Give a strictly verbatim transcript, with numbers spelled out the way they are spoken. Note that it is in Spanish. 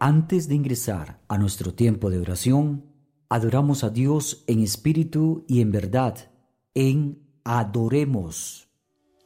Antes de ingresar a nuestro tiempo de oración, adoramos a Dios en espíritu y en verdad, en Adoremos.